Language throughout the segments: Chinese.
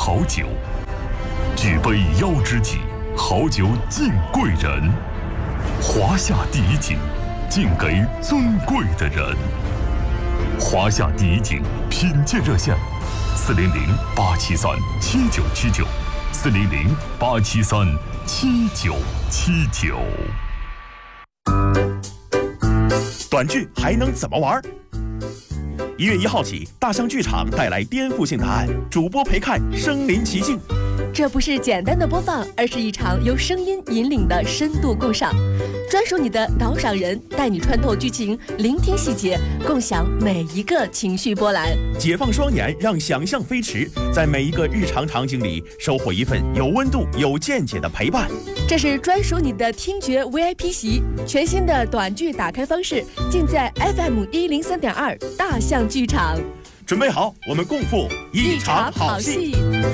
好酒。举杯邀知己，好酒敬贵人。华夏第一景，敬给尊贵的人。华夏第一景品鉴热线：400-873-7979，400-873-7979。 短剧还能怎么玩？1月1号起，大象剧场带来颠覆性答案，主播陪看身临其境。 这不是简单的播放，而是一场由声音引领的深度共赏，专属你的导赏人，带你穿透剧情，聆听细节，共享每一个情绪波澜。 解放双眼，让想象飞驰，在每一个日常场景里收获一份有温度、有见解的陪伴。 这是专属你的听觉 VIP 席，全新的短剧打开方式，尽在 FM103.2大象剧场。 准备好，我们共赴一场好戏。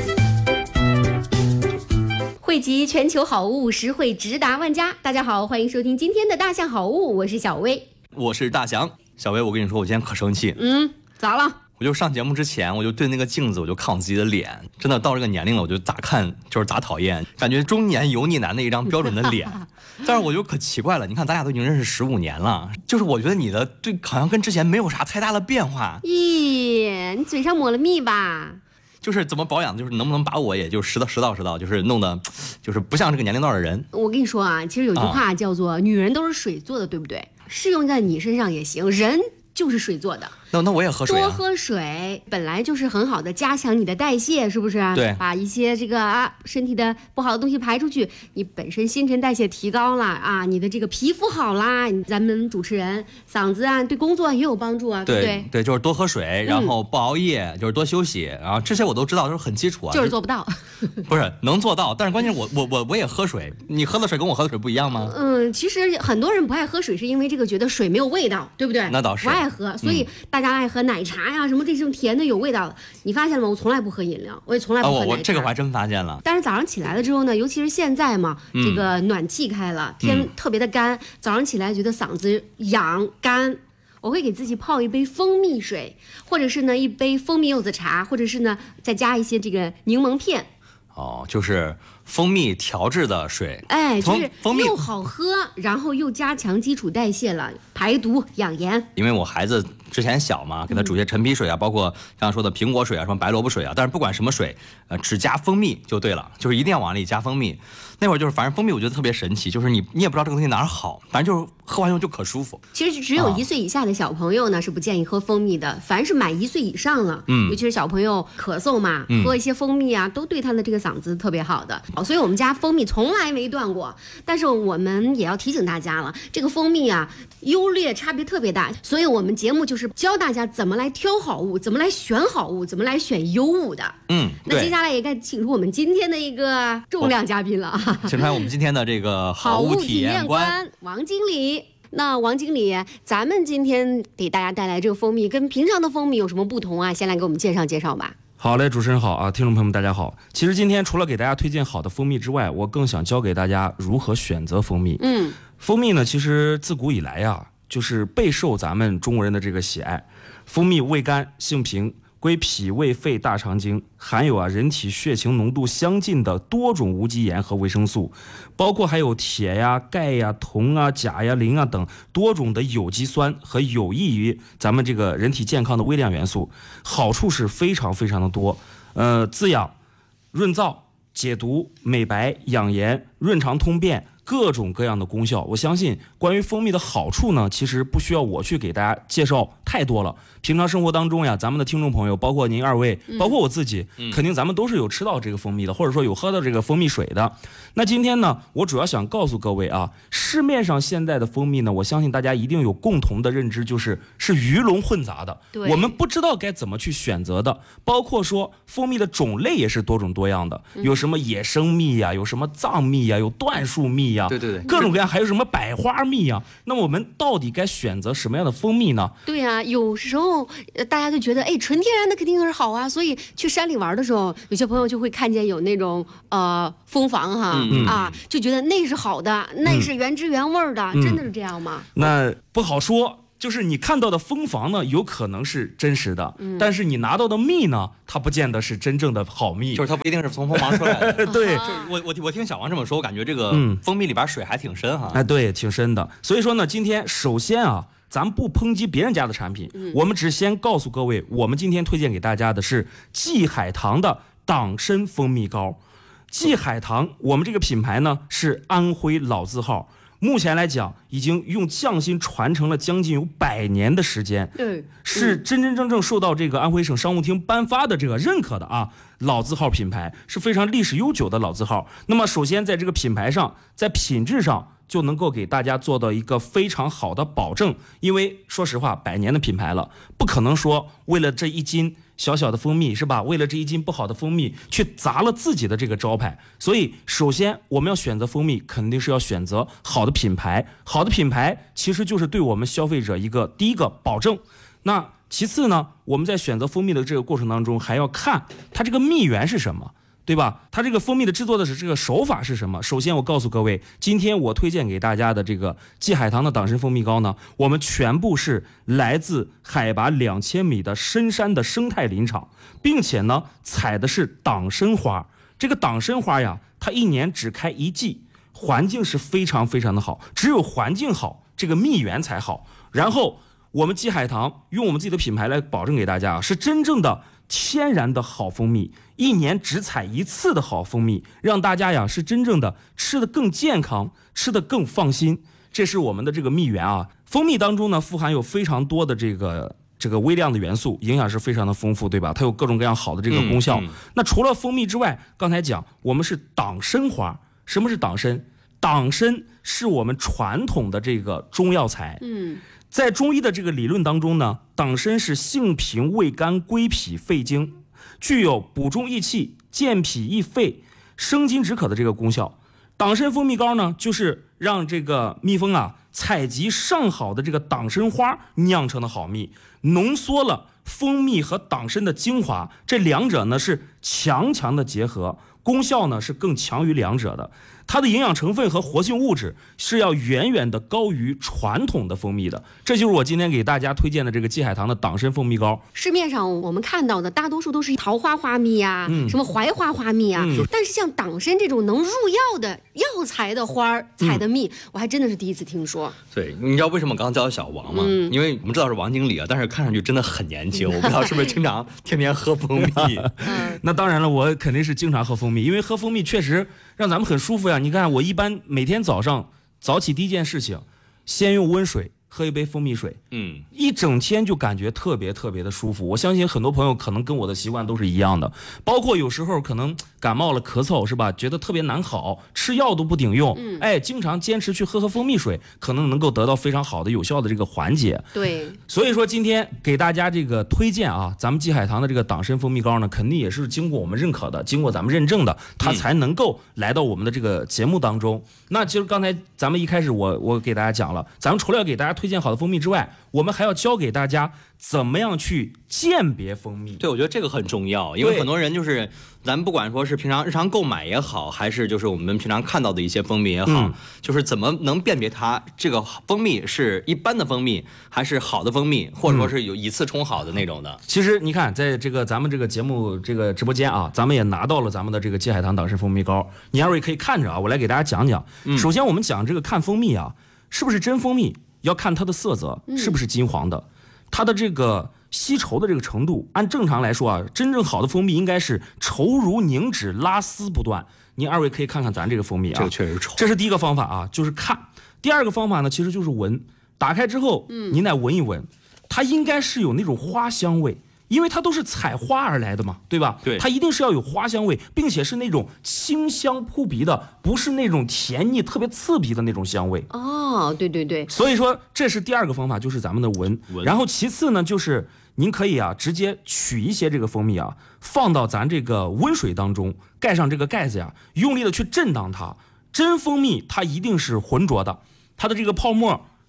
汇集全球好物，实惠直达万家。大家好，欢迎收听今天的大象好物，我是小薇， 我是大翔。小薇，我跟你说，我今天可生气。 咋了？ 我就上节目之前，我就对那个镜子，我就看我自己的脸，真的到这个年龄了，我就咋看就是咋讨厌，感觉中年油腻男的一张标准的脸。但是我就可奇怪了，你看咱俩都已经认识15年了，就是我觉得你的对好像跟之前没有啥太大的变化。 咦，你嘴上抹了蜜吧？ 就是怎么保养，就是能不能把我也就拾到，就是弄得就是不像这个年龄段的人。 我跟你说啊，其实有句话叫做女人都是水做的，对不对？适用在你身上也行，人就是水做的。 那我也喝水啊。 多喝水本来就是很好的加强你的代谢，是不是？ 对， 把一些这个身体的不好的东西排出去，你本身新陈代谢提高了啊，你的这个皮肤好啦，咱们主持人嗓子啊对工作也有帮助啊，对不对？ 对，就是多喝水，然后不熬夜，就是多休息，然后这些我都知道，就是很基础啊。 就是做不到。 不是能做到，但是关键我也喝水，你喝的水跟我喝的水不一样吗？ 其实很多人不爱喝水，是因为这个觉得水没有味道，对不对？ 那倒是不爱喝，所以大家爱喝奶茶呀，什么这种甜的有味道的。你发现了吗？我从来不喝饮料，我也从来不喝奶茶。 我这个我还真发现了。 但是早上起来了之后呢，尤其是现在嘛，这个暖气开了，天特别的干，早上起来觉得嗓子痒干，我会给自己泡一杯蜂蜜水，或者是呢一杯蜂蜜柚子茶，或者是呢再加一些这个柠檬片。 就是蜂蜜调制的水， 就是又好喝，然后又加强基础代谢了，排毒养颜。 因为我孩子之前小嘛，给他煮些陈皮水啊，包括刚刚说的苹果水啊，什么白萝卜水啊，但是不管什么水，只加蜂蜜就对了，就是一定要往里加蜂蜜。那会儿就是反正蜂蜜我觉得特别神奇，就是你也不知道这个东西哪儿好，反正就是喝完以后就可舒服。 其实只有1岁以下的小朋友呢是不建议喝蜂蜜的，凡是满1岁以上了，尤其是小朋友咳嗽嘛，喝一些蜂蜜啊，都对他的这个嗓子特别好的。所以我们家蜂蜜从来没断过，但是我们也要提醒大家了，这个蜂蜜啊优劣差别特别大，所以我们节目就是教大家怎么来挑好物，怎么来选好物，怎么来选优物的。那接下来也该请出我们今天的一个重量嘉宾了啊， 请出来我们今天的这个好物体验官王经理。那王经理，咱们今天给大家带来这个蜂蜜跟平常的蜂蜜有什么不同啊？先来给我们介绍介绍吧。 好嘞，主持人好啊，听众朋友们大家好。其实今天除了给大家推荐好的蜂蜜之外，我更想教给大家如何选择蜂蜜。蜂蜜呢，其实自古以来呀，就是备受咱们中国人的这个喜爱。蜂蜜味甘性平，归脾胃肺大肠经，含有人体血清浓度相近的多种无机盐和维生素，包括还有铁呀、钙呀、铜啊、钾呀、磷啊等多种的有机酸和有益于咱们这个人体健康的微量元素，好处是非常非常的多。滋养、润燥、解毒、美白、养颜、润肠通便，各种各样的功效。我相信关于蜂蜜的好处呢，其实不需要我去给大家介绍太多了。平常生活当中呀，咱们的听众朋友，包括您二位，包括我自己，肯定咱们都是有吃到这个蜂蜜的，或者说有喝到这个蜂蜜水的。那今天呢，我主要想告诉各位啊，市面上现在的蜂蜜呢，我相信大家一定有共同的认知，是鱼龙混杂的，我们不知道该怎么去选择的。包括说蜂蜜的种类也是多种多样的，有什么野生蜜呀，有什么藏蜜呀，有椴树蜜呀， 对， 各种各样，还有什么百花蜜呀。那么我们到底该选择什么样的蜂蜜呢？ 对啊，有时候大家就觉得纯天然的肯定是好啊，所以去山里玩的时候，有些朋友就会看见有那种蜂房哈，就觉得那是好的，那是原汁原味的，真的是这样吗？ 那不好说。 就是你看到的蜂房呢，有可能是真实的，但是你拿到的蜜呢，它不见得是真正的好蜜， 就是它不一定是从蜂房出来的。 对， 我听小王这么说，我感觉这个蜂蜜里边水还挺深哈。 哎，对，挺深的。所以说呢，今天首先啊，咱们不抨击别人家的产品，我们只先告诉各位，我们今天推荐给大家的是季海棠的党参蜂蜜膏。季海棠，我们这个品牌呢是安徽老字号，目前来讲已经用匠心传承了将近有100年的时间，是真真正正受到这个安徽省商务厅颁发的这个认可的啊，老字号品牌，是非常历史悠久的老字号。那么首先在这个品牌上，在品质上就能够给大家做到一个非常好的保证，因为说实话，100年的品牌了，不可能说为了这1斤小小的蜂蜜是吧？为了这1斤不好的蜂蜜去砸了自己的这个招牌。所以首先我们要选择蜂蜜，肯定是要选择好的品牌。好的品牌其实就是对我们消费者第一个保证。那其次呢，我们在选择蜂蜜的这个过程当中，还要看它这个蜜源是什么，对吧？它这个蜂蜜的制作的这个手法是什么？首先我告诉各位，今天我推荐给大家的这个季海棠的党参蜂蜜膏呢，我们全部是来自海拔2000米的深山的生态林场，并且呢采的是党参花。这个党参花呀，它1年只开1季，环境是非常非常的好，只有环境好，这个蜜源才好。然后我们季海棠用我们自己的品牌来保证给大家，是真正的天然的好蜂蜜，1年只采1次的好蜂蜜，让大家呀是真正的吃得更健康，吃得更放心。这是我们的这个蜜源啊。蜂蜜当中呢富含有非常多的这个微量的元素，营养是非常的丰富，对吧？它有各种各样好的这个功效。那除了蜂蜜之外，刚才讲我们是党参花。什么是党参？党参是我们传统的这个中药材。在中医的这个理论当中呢，党参是性平味甘归脾肺经，具有补中益气、健脾益肺、生津止渴的这个功效。党参蜂蜜膏呢，就是让这个蜜蜂啊采集上好的这个党参花酿成的好蜜，浓缩了蜂蜜和党参的精华，这两者呢是强强的结合，功效呢是更强于两者的。它的营养成分和活性物质是要远远的高于传统的蜂蜜的，这就是我今天给大家推荐的这个季海棠的党参蜂蜜膏。 市面上我们看到的大多数都是桃花花蜜啊，什么槐花花蜜啊，但是像党参这种能入药的药材的花采的蜜，我还真的是第一次听说。 对，你知道为什么刚叫小王吗？因为我们知道是王经理啊，但是看上去真的很年轻，我不知道是不是经常天天喝蜂蜜。 那当然了，我肯定是经常喝蜂蜜，因为喝蜂蜜确实让咱们很舒服呀。你看我一般每天早上早起第一件事情，先用温水喝一杯蜂蜜水，一整天就感觉特别特别的舒服。我相信很多朋友可能跟我的习惯都是一样的，包括有时候可能感冒了咳嗽是吧，觉得特别难好，吃药都不顶用，经常坚持去喝蜂蜜水，可能能够得到非常好的有效的这个缓解。 对， 所以说今天给大家这个推荐啊，咱们季海棠的这个党参蜂蜜膏呢，肯定也是经过我们认可的，经过咱们认证的，它才能够来到我们的这个节目当中。那其实刚才咱们一开始我给大家讲了，咱们除了要给大家推荐好的蜂蜜之外，我们还要教给大家怎么样去鉴别蜂蜜。 对，我觉得这个很重要，因为很多人就是咱们不管说是平常日常购买也好，还是就是我们平常看到的一些蜂蜜也好，就是怎么能辨别它这个蜂蜜是一般的蜂蜜还是好的蜂蜜，或者说是有一次冲好的那种的。 其实你看在这个咱们这个节目这个直播间啊，咱们也拿到了咱们的这个季海棠党参蜂蜜膏，你二位可以看着啊，我来给大家讲讲。首先我们讲这个看蜂蜜啊，是不是真蜂蜜，要看它的色泽是不是金黄的，它的这个吸稠的这个程度，按正常来说啊，真正好的蜂蜜应该是稠如凝脂，拉丝不断。您二位可以看看咱这个蜂蜜啊， 这个确实稠。 这是第一个方法啊，就是看。第二个方法呢，其实就是闻。打开之后，您来闻一闻，它应该是有那种花香味，因为它都是采花而来的嘛，对吧？ 对， 它一定是要有花香味，并且是那种清香扑鼻的，不是那种甜腻特别刺鼻的那种香味。 哦，对对对。 所以说这是第二个方法，就是咱们的闻。然后其次呢，就是您可以啊直接取一些这个蜂蜜啊，放到咱这个温水当中，盖上这个盖子呀，用力的去震荡它。真蜂蜜它一定是浑浊的，它的这个泡沫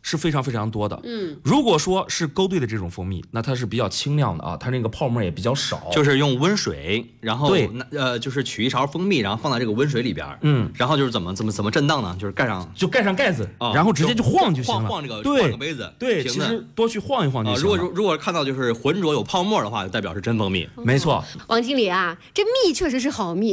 是非常非常多的。如果说是勾兑的这种蜂蜜，那它是比较清亮的啊，它那个泡沫也比较少。 就是用温水，然后对就是取一勺蜂蜜，然后放在这个温水里边，然后就是怎么震荡呢？就是盖上盖子， 然后直接就晃就行了。 晃这个对晃个杯子， 对，其实多去晃一晃就行了。 如果看到就是浑浊有泡沫的话，就代表是真蜂蜜。 没错， 王经理啊，这蜜确实是好蜜。